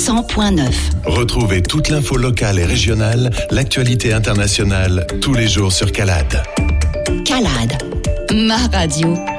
100.9. Retrouvez toute l'info locale et régionale, l'actualité internationale, tous les jours sur Calade. Calade, ma radio.